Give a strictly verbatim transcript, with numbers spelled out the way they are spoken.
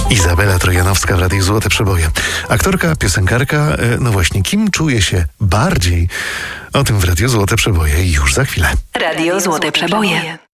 Izabela Trojanowska w Radiu Złote Przeboje. Aktorka, piosenkarka, no właśnie, kim czuje się bardziej? O tym w Radiu Złote Przeboje już za chwilę. Radio Złote Przeboje.